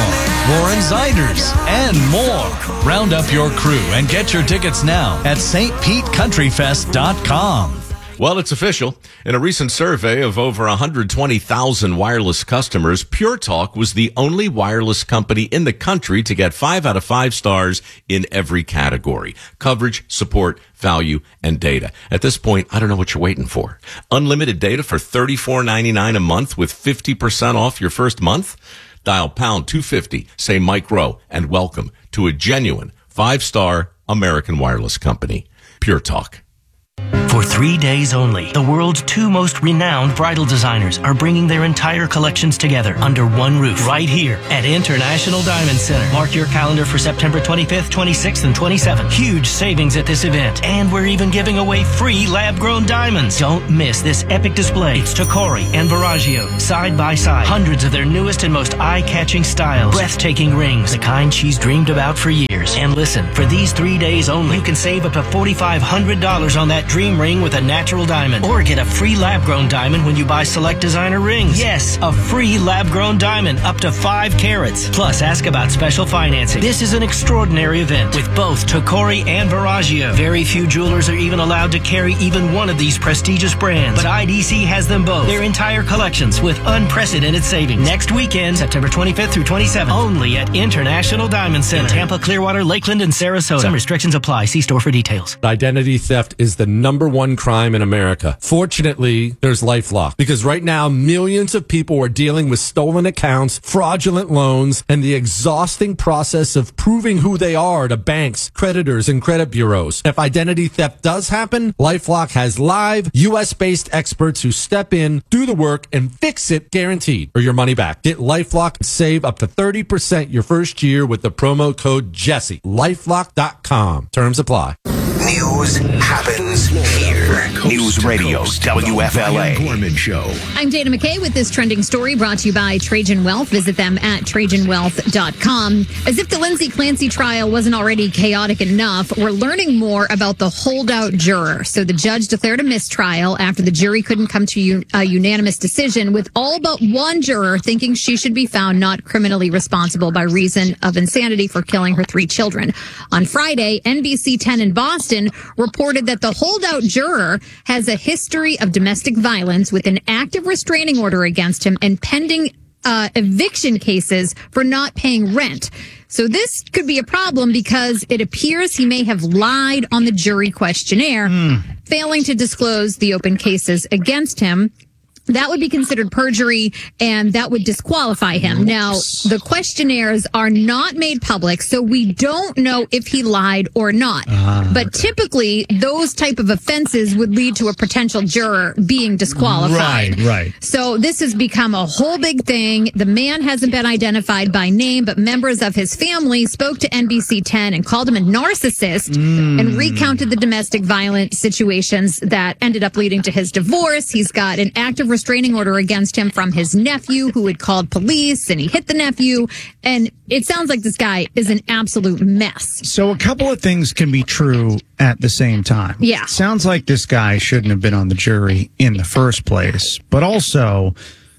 Warren Ziders, and more. Round up your crew and get your tickets now at S T Pete Country Fest dot com. Well, it's official. In a recent survey of over one hundred twenty thousand wireless customers, Pure Talk was the only wireless company in the country to get five out of five stars in every category: coverage, support, value, and data. At this point, I don't know what you're waiting for. Unlimited data for thirty-four ninety-nine a month with fifty percent off your first month? Dial pound two fifty, say Mike Rowe, and welcome to a genuine five-star American wireless company. Pure Talk. For three days only, the world's two most renowned bridal designers are bringing their entire collections together under one roof right here at International Diamond Center. Mark your calendar for September twenty-fifth, twenty-sixth, and twenty-seventh. Huge savings at this event, and we're even giving away free lab-grown diamonds. Don't miss this epic display. It's Tacori and Verragio, side by side. Hundreds of their newest and most eye-catching styles. Breathtaking rings, the kind she's dreamed about for years. And listen, for these three days only, you can save up to four thousand five hundred dollars on that dream ring with a natural diamond, or get a free lab-grown diamond when you buy select designer rings. Yes, a free lab-grown diamond up to five carats. Plus, ask about special financing. This is an extraordinary event with both Tacori and Verragio. Very few jewelers are even allowed to carry even one of these prestigious brands, but I D C has them both. Their entire collections with unprecedented savings. Next weekend, September twenty-fifth through twenty-seventh, only at International Diamond Center in Tampa, Clearwater, Lakeland, and Sarasota. Some restrictions apply. See store for details. Identity theft is the number one crime in America. Fortunately, there's LifeLock, because right now millions of people are dealing with stolen accounts, fraudulent loans, and the exhausting process of proving who they are to banks, creditors, and credit bureaus. If identity theft does happen, LifeLock has live U S-based experts who step in, do the work, and fix it guaranteed, or your money back. Get LifeLock and save up to thirty percent your first year with the promo code Jesse. LifeLock dot com. Terms apply. News happens here. News Radio W F L A. Gorman Show. I'm Dana McKay with this trending story brought to you by Trajan Wealth. Visit them at Trajan Wealth dot com. As if the Lindsay Clancy trial wasn't already chaotic enough, we're learning more about the holdout juror. So the judge declared a mistrial after the jury couldn't come to a unanimous decision, with all but one juror thinking she should be found not criminally responsible by reason of insanity for killing her three children. On Friday, N B C ten in Boston reported that the holdout juror has a history of domestic violence with an active restraining order against him and pending uh, eviction cases for not paying rent. So this could be a problem because it appears he may have lied on the jury questionnaire, mm. failing to disclose the open cases against him. That would be considered perjury, and that would disqualify him. Now, the questionnaires are not made public, so we don't know if he lied or not. Uh, but okay. typically, those type of offenses would lead to a potential juror being disqualified. Right, right. So this has become a whole big thing. The man hasn't been identified by name, but members of his family spoke to N B C ten and called him a narcissist mm. and recounted the domestic violence situations that ended up leading to his divorce. He's got an active restraining order against him from his nephew, who had called police, and he hit the nephew. And it sounds like this guy is an absolute mess. So a couple of things can be true at the same time. Yeah. It sounds like this guy shouldn't have been on the jury in the first place, but also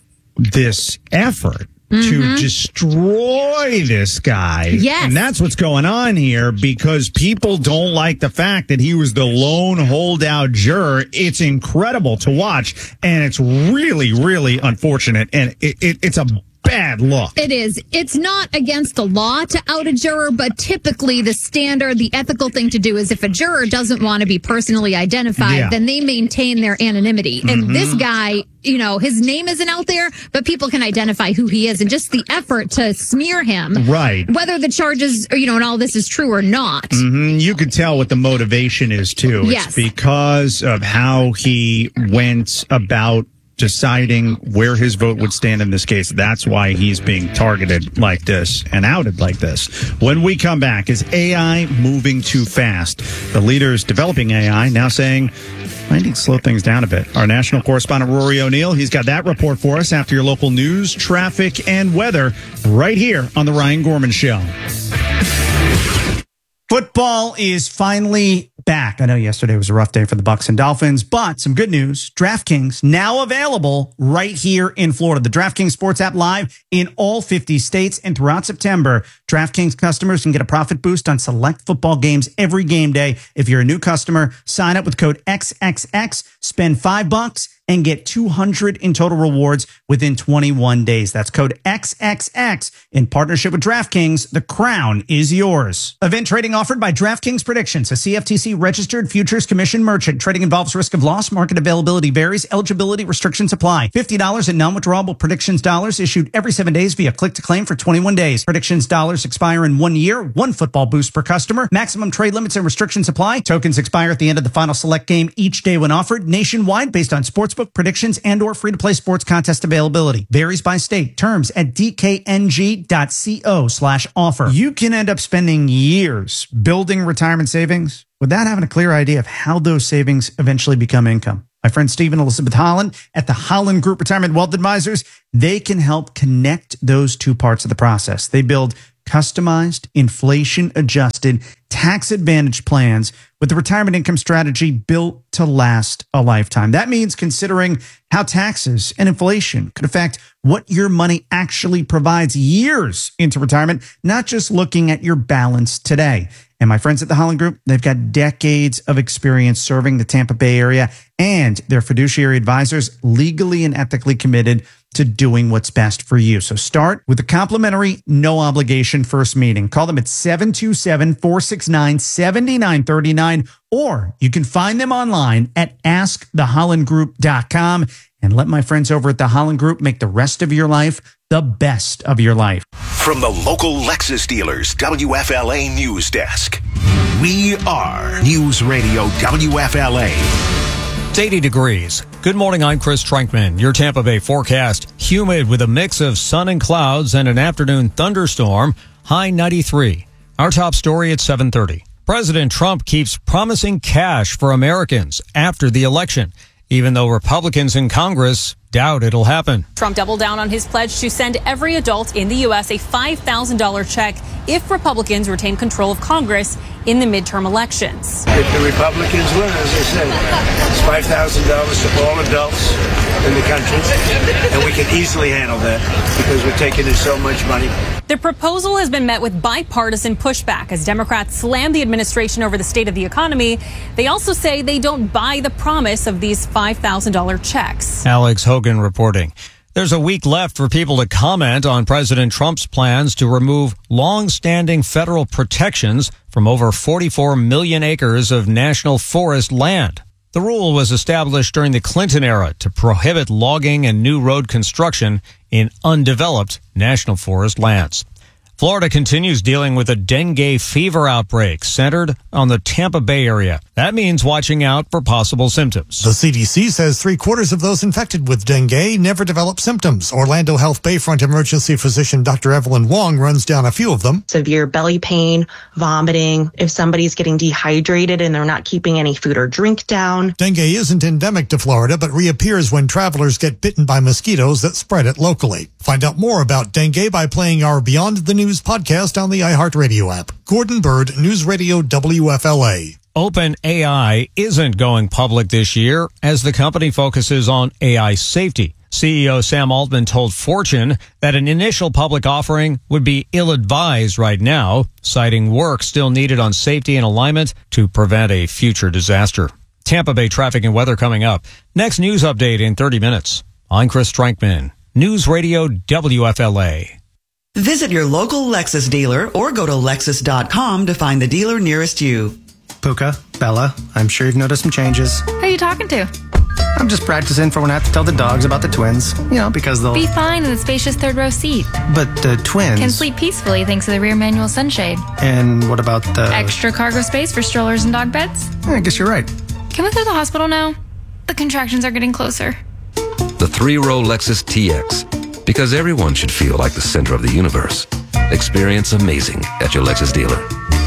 this effort Mm-hmm. to destroy this guy. Yes. And that's what's going on here, because people don't like the fact that he was the lone holdout juror. It's incredible to watch, and it's really, really unfortunate, and it, it, it's a bad look. It is. It's not against the law to out a juror, but typically the standard, the ethical thing to do is if a juror doesn't want to be personally identified, yeah. then they maintain their anonymity. Mm-hmm. And this guy, you know, his name isn't out there, but people can identify who he is, and just the effort to smear him. Right. Whether the charges, you know, and all this is true or not. Mm-hmm. You can tell what the motivation is, too. Yes. It's because of how he went about deciding where his vote would stand in this case. That's why he's being targeted like this and outed like this. When we come back, is A I moving too fast? The leaders developing A I now saying, I need to slow things down a bit. Our national correspondent, Rory O'Neill, he's got that report for us after your local news, traffic, and weather right here on The Ryan Gorman Show. Football is finally back. I know yesterday was a rough day for the Bucs and Dolphins, but some good news. DraftKings now available right here in Florida. The DraftKings Sports app live in all fifty states, and throughout September, DraftKings customers can get a profit boost on select football games every game day. If you're a new customer, sign up with code X X X, spend five bucks, and get two hundred in total rewards within twenty-one days. That's code X X X in partnership with DraftKings. The crown is yours. Event trading offered by DraftKings Predictions, a C F T C registered futures commission merchant. Trading involves risk of loss. Market availability varies. Eligibility restrictions apply. fifty dollars in non-withdrawable Predictions dollars issued every seven days via click to claim for twenty-one days. Predictions dollars expire in one year. One football boost per customer. Maximum trade limits and restrictions apply. Tokens expire at the end of the final select game each day when offered. Nationwide based on sportsbook predictions and or free-to-play sports contest availability. Varies by state. Terms at dkng.co slash offer. You can end up spending years building retirement savings without having a clear idea of how those savings eventually become income. My friend Steve and Elizabeth Holland at the Holland Group Retirement Wealth Advisors, they can help connect those two parts of the process. They build customized, inflation-adjusted, tax-advantaged plans with the retirement income strategy built to last a lifetime. That means considering how taxes and inflation could affect what your money actually provides years into retirement, not just looking at your balance today. And my friends at the Holland Group, they've got decades of experience serving the Tampa Bay area, and their fiduciary advisors legally and ethically committed to doing what's best for you. So start with a complimentary, no obligation first meeting. Call them at seven two seven, four six nine, seven nine three nine, or you can find them online at ask the holland group dot com, and let my friends over at the Holland Group make the rest of your life the best of your life. From the local Lexus dealers W F L A News Desk, we are News Radio W F L A. It's eighty degrees. Good morning, I'm Chris Trankman. Your Tampa Bay forecast. Humid with a mix of sun and clouds and an afternoon thunderstorm. High ninety-three. Our top story at seven thirty. President Trump keeps promising cash for Americans after the election, even though Republicans in Congress doubt it'll happen. Trump doubled down on his pledge to send every adult in the U S a five thousand dollars check if Republicans retain control of Congress in the midterm elections. If the Republicans win, as I said, it's five thousand dollars to all adults in the country, and we can easily handle that because we're taking in so much money. The proposal has been met with bipartisan pushback as Democrats slam the administration over the state of the economy. They also say they don't buy the promise of these five thousand dollars checks. Alex Hogan reporting. There's a week left for people to comment on President Trump's plans to remove long-standing federal protections from over forty-four million acres of national forest land. The rule was established during the Clinton era to prohibit logging and new road construction in undeveloped national forest lands. Florida continues dealing with a dengue fever outbreak centered on the Tampa Bay area. That means watching out for possible symptoms. The C D C says three quarters of those infected with dengue never develop symptoms. Orlando Health Bayfront emergency physician Doctor Evelyn Wong runs down a few of them. Severe belly pain, vomiting, if somebody's getting dehydrated and they're not keeping any food or drink down. Dengue isn't endemic to Florida, but reappears when travelers get bitten by mosquitoes that spread it locally. Find out more about dengue by playing our Beyond the News podcast on the iHeartRadio app. Gordon Bird, News Radio W F L A. OpenAI isn't going public this year as the company focuses on A I safety. C E O Sam Altman told Fortune that an initial public offering would be ill-advised right now, citing work still needed on safety and alignment to prevent a future disaster. Tampa Bay traffic and weather coming up. Next news update in thirty minutes. I'm Chris Trankman, News Radio W F L A. Visit your local Lexus dealer or go to Lexus dot com to find the dealer nearest you. Puka, Bella, I'm sure you've noticed some changes. Who are you talking to? I'm just practicing for when I have to tell the dogs about the twins. You know, because they'll... Be fine in the spacious third row seat. But the twins... Can sleep peacefully thanks to the rear manual sunshade. And what about the... Extra cargo space for strollers and dog beds? I guess you're right. Can we go to the hospital now? The contractions are getting closer. The three-row Lexus T X. Because everyone should feel like the center of the universe. Experience amazing at your Lexus dealer.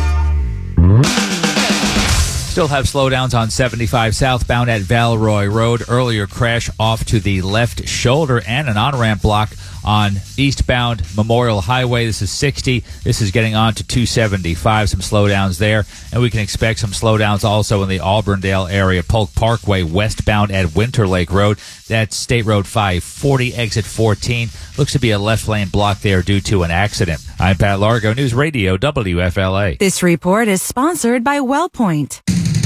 Still have slowdowns on seventy-five southbound at Valroy Road. Earlier crash off to the left shoulder and an on-ramp block on eastbound Memorial Highway. This is sixty. This is getting on to two seventy-five. Some slowdowns there. And we can expect some slowdowns also in the Auburndale area. Polk Parkway westbound at Winter Lake Road. That's State Road five forty, exit fourteen. Looks to be a left lane block there due to an accident. I'm Pat Largo, News Radio W F L A. This report is sponsored by WellPoint.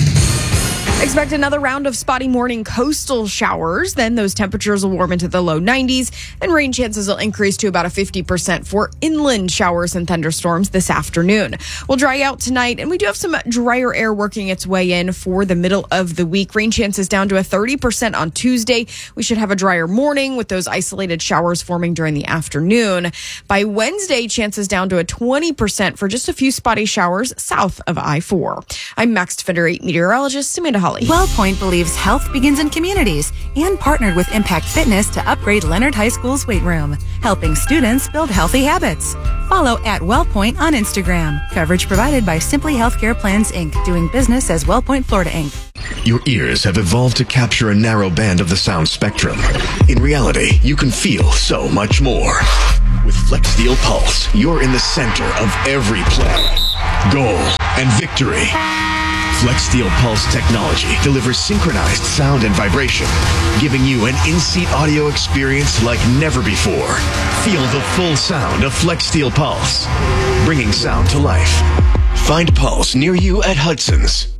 Expect another round of spotty morning coastal showers. Then those temperatures will warm into the low nineties, and rain chances will increase to about a fifty percent for inland showers and thunderstorms this afternoon. We'll dry out tonight, and we do have some drier air working its way in for the middle of the week. Rain chances down to a thirty percent on Tuesday. We should have a drier morning with those isolated showers forming during the afternoon. By Wednesday, chances down to a twenty percent for just a few spotty showers south of I four. I'm Max Defender eight meteorologist Samantha Holly. WellPoint believes health begins in communities and partnered with Impact Fitness to upgrade Leonard High School's weight room, helping students build healthy habits. Follow at WellPoint on Instagram. Coverage provided by Simply Healthcare Plans, Incorporated, doing business as WellPoint Florida, Incorporated. Your ears have evolved to capture a narrow band of the sound spectrum. In reality, you can feel so much more. With FlexSteel Pulse, you're in the center of every play, goal, and victory. FlexSteel Pulse technology delivers synchronized sound and vibration, giving you an in-seat audio experience like never before. Feel the full sound of FlexSteel Pulse, bringing sound to life. Find Pulse near you at Hudson's.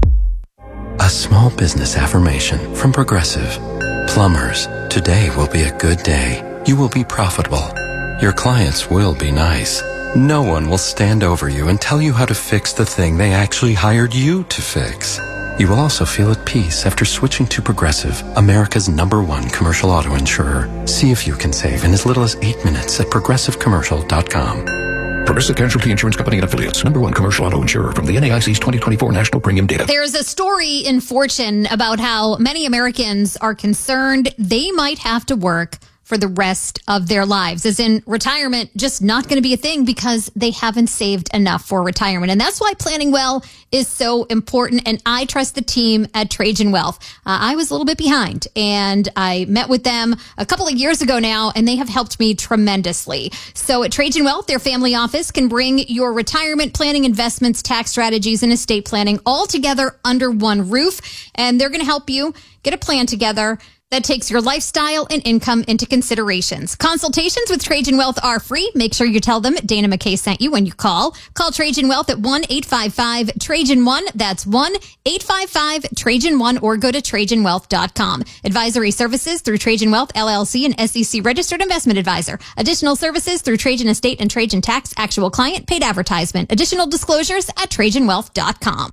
A small business affirmation from Progressive. Plumbers, today will be a good day. You will be profitable. Your clients will be nice. No one will stand over you and tell you how to fix the thing they actually hired you to fix. You will also feel at peace after switching to Progressive, America's number one commercial auto insurer. See if you can save in as little as eight minutes at progressive commercial dot com. Progressive Casualty Insurance Company and Affiliates. Number one commercial auto insurer from the N A I C's twenty twenty-four National Premium Data. There's a story in Fortune about how many Americans are concerned they might have to work for the rest of their lives, as in retirement just not going to be a thing because they haven't saved enough for retirement. And that's why planning well is so important. And I trust the team at Trajan Wealth. Uh, I was a little bit behind, and I met with them a couple of years ago now, and they have helped me tremendously. So at Trajan Wealth, their family office can bring your retirement planning, investments, tax strategies, and estate planning all together under one roof. And they're going to help you get a plan together that takes your lifestyle and income into considerations. Consultations with Trajan Wealth are free. Make sure you tell them Dana McKay sent you when you call. Call Trajan Wealth at one eight five five Trajan one. That's one eight five five Trajan one, or go to Trajan Wealth dot com. Advisory services through Trajan Wealth, L L C, and S E C registered investment advisor. Additional services through Trajan Estate and Trajan Tax. Actual client paid advertisement. Additional disclosures at Trajan Wealth dot com.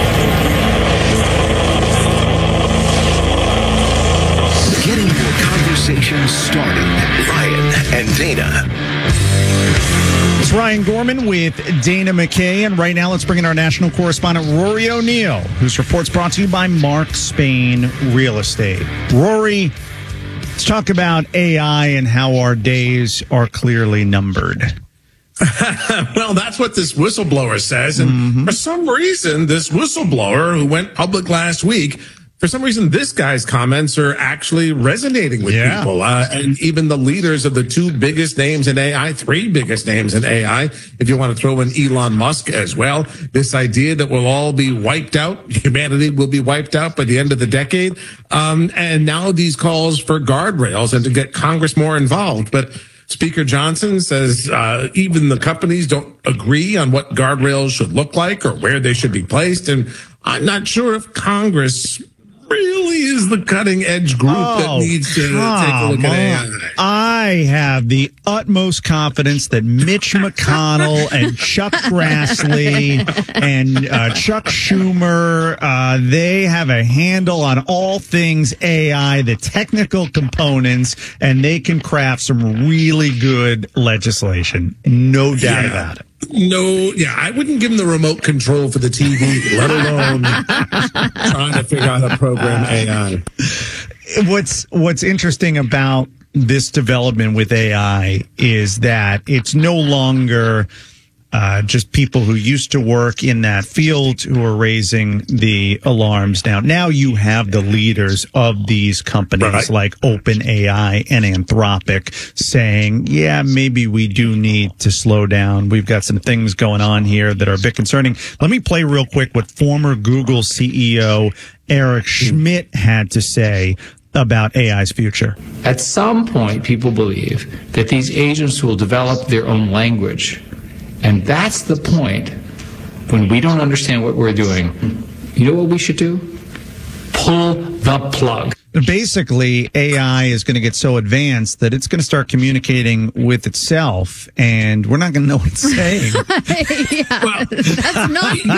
Getting your conversation started. Ryan and Dana. It's Ryan Gorman with Dana McKay, and right now let's bring in our national correspondent, Rory O'Neill, whose report's brought to you by Mark Spain Real Estate. Rory, let's talk about A I and how our days are clearly numbered. Well, that's what this whistleblower says. And mm-hmm. for some reason, this whistleblower who went public last week, for some reason, this guy's comments are actually resonating with yeah. people. Uh, and even the leaders of the two biggest names in A I, three biggest names in A I, if you want to throw in Elon Musk as well. This idea that we'll all be wiped out, humanity will be wiped out by the end of the decade. Um, and now these calls for guardrails and to get Congress more involved. But Speaker Johnson says uh, even the companies don't agree on what guardrails should look like or where they should be placed. And I'm not sure if Congress really is the cutting edge group oh, that needs to take a look at A I. I have the utmost confidence that Mitch McConnell and Chuck Grassley and uh, Chuck Schumer, uh, they have a handle on all things A I, the technical components, and they can craft some really good legislation. No doubt yeah. about it. No, yeah, I wouldn't give them the remote control for the T V, let alone trying to figure out how to program A I. What's what's interesting about this development with A I is that it's no longer uh, just people who used to work in that field who are raising the alarms now. Now you have the leaders of these companies right. like OpenAI and Anthropic saying, yeah, maybe we do need to slow down. We've got some things going on here that are a bit concerning. Let me play real quick what former Google C E O Eric Schmidt had to say about A I's future. At some point, people believe that these agents will develop their own language. And that's the point when we don't understand what we're doing. You know what we should do? Pull the plug. Basically, A I is going to get so advanced that it's going to start communicating with itself, and we're not going to know what it's saying. yeah, well, that's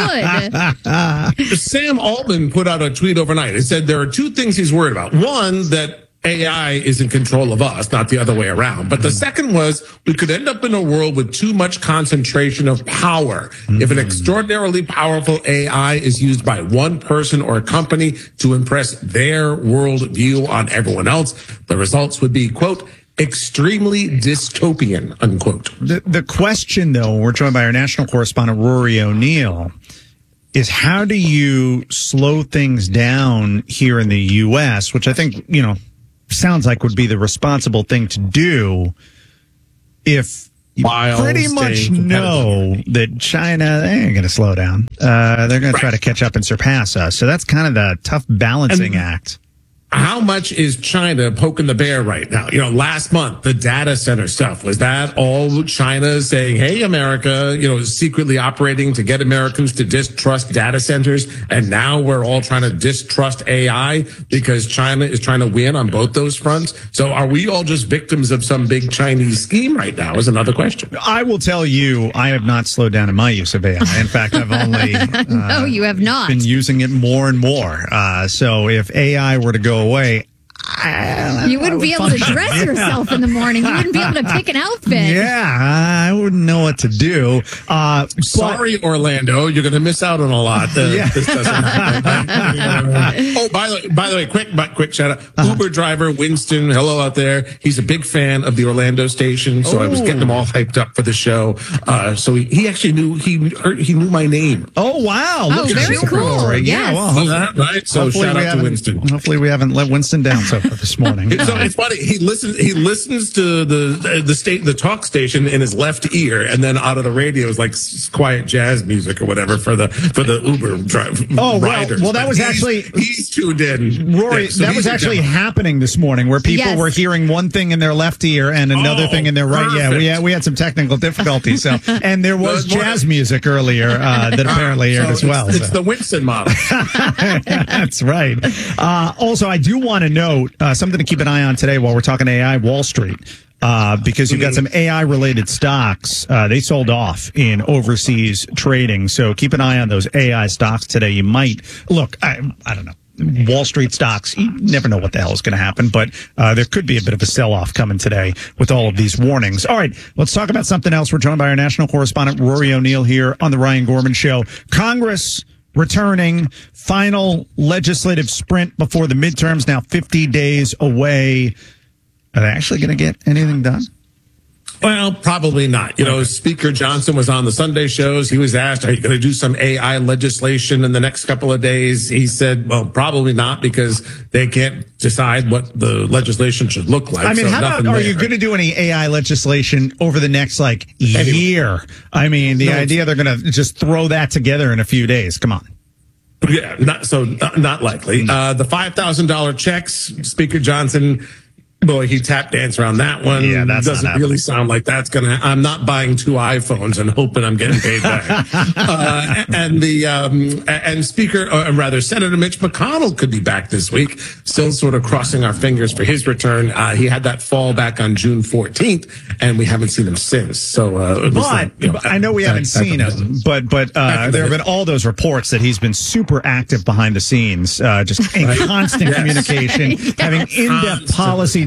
not good. Sam Altman put out a tweet overnight. It said there are two things he's worried about. One, that A I is in control of us, not the other way around. But the second was we could end up in a world with too much concentration of power. Mm-hmm. If an extraordinarily powerful A I is used by one person or a company to impress their worldview on everyone else, the results would be, quote, extremely dystopian, unquote. The, the question, though, we're joined by our national correspondent, Rory O'Neill, is how do you slow things down here in the U S, which I think, you know, sounds like would be the responsible thing to do if you While pretty much know that China, they ain't going to slow down. Uh, they're going right. to try to catch up and surpass us. So that's kind of the tough balancing and act. How much is China poking the bear right now? You know, last month, the data center stuff, was that all China saying, hey, America, you know, secretly operating to get Americans to distrust data centers? And now we're all trying to distrust A I because China is trying to win on both those fronts. So are we all just victims of some big Chinese scheme right now is another question. I will tell you, I have not slowed down in my use of A I. In fact, I've only uh, no, you have not. been using it more and more. Uh, so if A I were to go away, I, you wouldn't be able function. to dress yourself in the morning. You wouldn't be able to pick an outfit. Yeah, I wouldn't know what to do. Uh, Sorry, but, Orlando, you're going to miss out on a lot. Uh, yeah. This doesn't happen. Oh, by the by the way, quick, quick shout out. Uh-huh. Uber driver Winston, hello out there. He's a big fan of the Orlando station, so oh. I was getting him all hyped up for the show. Uh, so he, he actually knew he heard, he knew my name. Oh wow! Oh, very cool. Right. Yes. Yeah, well, that, right. So shout out to Winston. Hopefully, we haven't let Winston down so far this morning. So it's funny. He listens. He listens to the the state the talk station in his left ear, and then out of the radio is like quiet jazz music or whatever for the for the Uber drive. Oh riders. well, well that was he's, actually he's tuned in. Rory, yeah, so that was actually down. happening this morning, where people yes. were hearing one thing in their left ear and another oh, thing in their right. Perfect. Yeah, we had we had some technical difficulties. So and there was jazz music earlier uh, that apparently aired so as well. It's, it's so. the Winston model. That's right. Uh, also, I do want to note uh, something to keep an eye on today while we're talking A I Wall Street, uh, because you've got some A I related stocks. Uh, they sold off in overseas trading. So keep an eye on those A I stocks today. You might look, I, I don't know, Wall Street stocks. You never know what the hell is going to happen, but uh, there could be a bit of a sell off coming today with all of these warnings. All right, let's talk about something else. We're joined by our national correspondent, Rory O'Neill, here on the Ryan Gorman Show. Congress returning, final legislative sprint before the midterms, now fifty days away. Are they actually going to get anything done? Well, probably not. You know, Speaker Johnson was on the Sunday shows. He was asked, are you going to do some A I legislation in the next couple of days? He said, well, probably not, because they can't decide what the legislation should look like. I mean, so how about, are there. you going to do any A I legislation over the next, like, anyway. year? I mean, the no, idea they're going to just throw that together in a few days. Come on. Yeah, not so, not, not likely. Uh, the five thousand dollars checks, Speaker Johnson, boy, he tap danced around that one. Yeah, that doesn't really sound like that's going to, I'm not buying two iPhones and hoping I'm getting paid back. uh, and the, um, and Speaker, or rather Senator Mitch McConnell could be back this week. Still sort of crossing our fingers for his return. Uh, he had that fall back on June fourteenth, and we haven't seen him since. So, uh, but like, you know, I know we that, haven't seen him, but, but, uh, there have been all those reports that he's been super active behind the scenes, uh, just in constant yes. communication, yes. having in-depth policy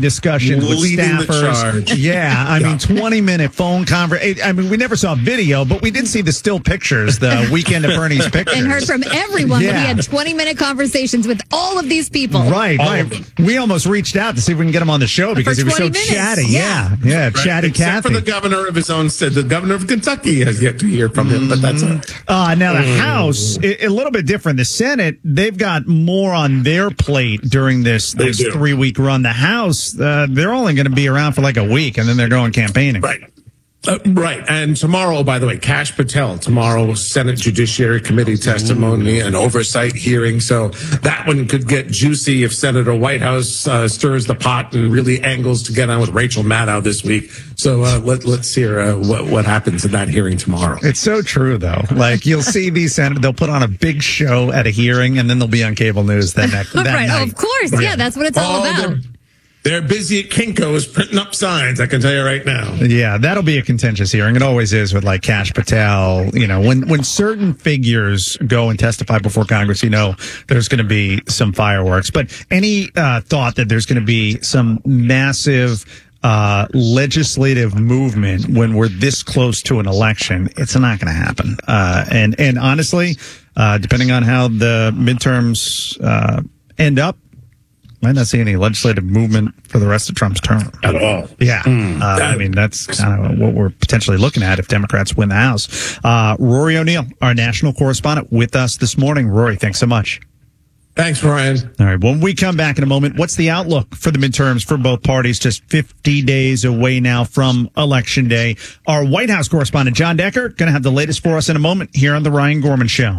discussions with Leading the staffers. charge. Yeah, I Yeah. mean, twenty minute phone conversation. I mean, we never saw video, but we did see the still pictures, the Weekend at Bernie's pictures. And heard from everyone Yeah. that he had twenty minute conversations with all of these people. Right, right. We almost reached out to see if we can get him on the show because he was so twenty minutes. chatty. Yeah. Yeah, yeah, Right. chatty Except Cathy. for the governor of his own state. The governor of Kentucky has yet to hear from him, but that's it. Uh, now, the Mm. House, a, a little bit different. The Senate, they've got more on their plate during this, They this do. three week run. The House, uh, they're only going to be around for like a week and then they're going campaigning. Right. Uh, right. And tomorrow, by the way, Kash Patel, tomorrow, Senate Judiciary Committee testimony and oversight hearing. So that one could get juicy if Senator Whitehouse uh, stirs the pot and really angles to get on with Rachel Maddow this week. So uh, let, let's hear uh, what, what happens in that hearing tomorrow. It's so true, though. Like, you'll see these senators, they'll put on a big show at a hearing and then they'll be on cable news that, next, that right. night. Oh, of course. Yeah, that's what it's all Oh, about. they're, they're busy at Kinko's printing up signs, I can tell you right now. Yeah, that'll be a contentious hearing. It always is with like Kash Patel. You know, when, when certain figures go and testify before Congress, you know, there's going to be some fireworks. But any uh, thought that there's going to be some massive uh, legislative movement when we're this close to an election, it's not going to happen. Uh, and, and honestly, uh, depending on how the midterms uh, end up, might not see any legislative movement for the rest of Trump's term at all. Yeah, uh, I mean that's kind of what we're potentially looking at if Democrats win the House. Uh, Rory O'Neill, our national correspondent, with us this morning. Rory, thanks so much. Thanks, Ryan. All right, when we come back in a moment, what's the outlook for the midterms for both parties? Just fifty days away now from Election Day. Our White House correspondent, John Decker, going to have the latest for us in a moment here on The Ryan Gorman Show.